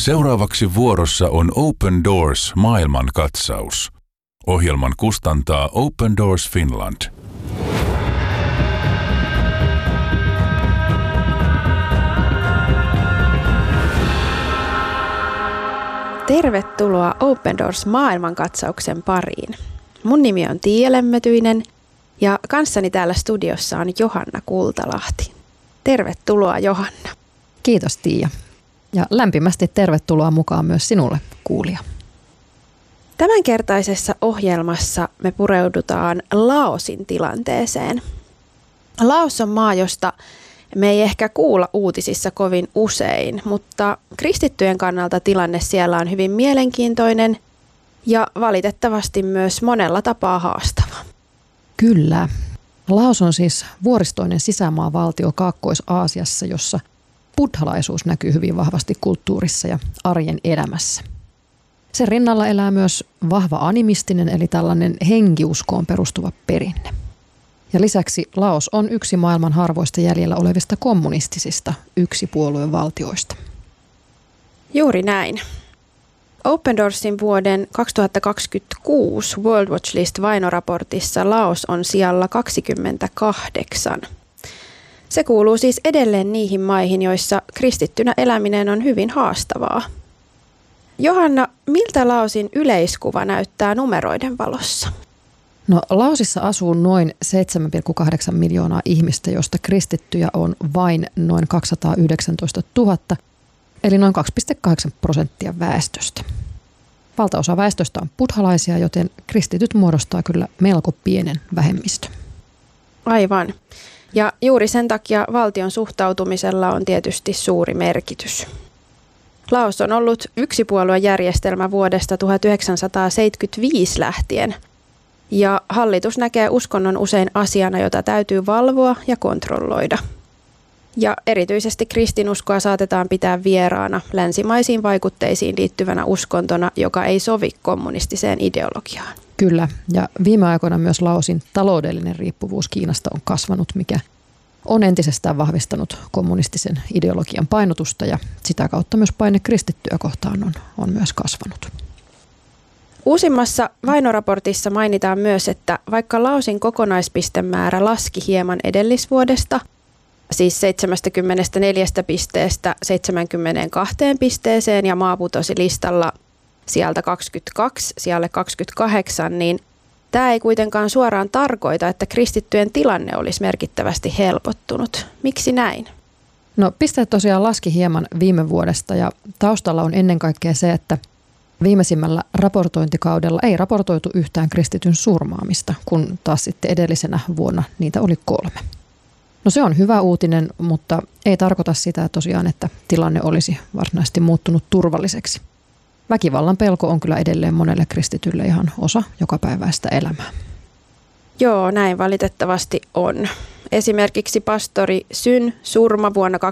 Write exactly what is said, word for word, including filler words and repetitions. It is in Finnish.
Seuraavaksi vuorossa on Open Doors maailmankatsaus. Ohjelman kustantaa Open Doors Finland. Tervetuloa Open Doors maailmankatsauksen pariin. Mun nimi on Tiia Lemmetyinen ja kanssani täällä studiossa on Johanna Kultalahti. Tervetuloa Johanna. Kiitos Tiia. Ja lämpimästi tervetuloa mukaan myös sinulle, kuulija. Tämänkertaisessa ohjelmassa me pureudutaan Laosin tilanteeseen. Laos on maa, josta me ei ehkä kuulla uutisissa kovin usein, mutta kristittyjen kannalta tilanne siellä on hyvin mielenkiintoinen ja valitettavasti myös monella tapaa haastava. Kyllä. Laos on siis vuoristoinen sisämaavaltio Kaakkois-Aasiassa, jossa buddhalaisuus näkyy hyvin vahvasti kulttuurissa ja arjen elämässä. Sen rinnalla elää myös vahva animistinen eli tällainen henkiuskoon perustuva perinne. Ja lisäksi Laos on yksi maailman harvoista jäljellä olevista kommunistisista yksipuolueen valtioista. Juuri näin. Open Doorsin vuoden kaksituhattakaksikymmentäkuusi World Watch List-vainoraportissa Laos on sijalla kaksikymmentäkahdeksan. Se kuuluu siis edelleen niihin maihin, joissa kristittynä eläminen on hyvin haastavaa. Johanna, miltä Laosin yleiskuva näyttää numeroiden valossa? No, Laosissa asuu noin seitsemän pilkku kahdeksan miljoonaa ihmistä, josta kristittyjä on vain noin kaksisataayhdeksäntoistatuhatta, eli noin kaksi pilkku kahdeksan prosenttia väestöstä. Valtaosa väestöstä on buddhalaisia, joten kristityt muodostaa kyllä melko pienen vähemmistön. Aivan. Ja juuri sen takia valtion suhtautumisella on tietysti suuri merkitys. Laos on ollut yksipuoluejärjestelmä vuodesta tuhatyhdeksänsataaseitsemänkymmentäviisi lähtien. Ja hallitus näkee uskonnon usein asiana, jota täytyy valvoa ja kontrolloida. Ja erityisesti kristinuskoa saatetaan pitää vieraana länsimaisiin vaikutteisiin liittyvänä uskontona, joka ei sovi kommunistiseen ideologiaan. Kyllä, ja viime aikoina myös Laosin taloudellinen riippuvuus Kiinasta on kasvanut, mikä on entisestään vahvistanut kommunistisen ideologian painotusta ja sitä kautta myös paine kristittyä kohtaan on, on myös kasvanut. Uusimmassa vainoraportissa mainitaan myös, että vaikka Laosin kokonaispistemäärä laski hieman edellisvuodesta, siis seitsemästäkymmenestäneljästä pisteestä seitsemäänkymmeneenkahteen pisteeseen ja maa putosi listalla sieltä kaksikymmentäkaksi, sijalle kaksikymmentäkahdeksan, niin tämä ei kuitenkaan suoraan tarkoita, että kristittyjen tilanne olisi merkittävästi helpottunut. Miksi näin? No, pisteet tosiaan laski hieman viime vuodesta ja taustalla on ennen kaikkea se, että viimeisimmällä raportointikaudella ei raportoitu yhtään kristityn surmaamista, kun taas sitten edellisenä vuonna niitä oli kolme. No, se on hyvä uutinen, mutta ei tarkoita sitä tosiaan, että tilanne olisi varsinaisesti muuttunut turvalliseksi. Väkivallan pelko on kyllä edelleen monelle kristitylle ihan osa jokapäiväistä elämää. Joo, näin valitettavasti on. Esimerkiksi pastori Syn surma vuonna